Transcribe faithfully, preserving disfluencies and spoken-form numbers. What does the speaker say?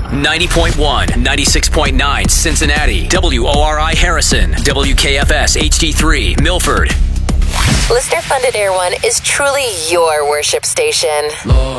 ninety point one, ninety-six point nine Cincinnati, W O R I Harrison, W K F S H D three Milford. Listener-funded Air One is truly your worship station. Lord.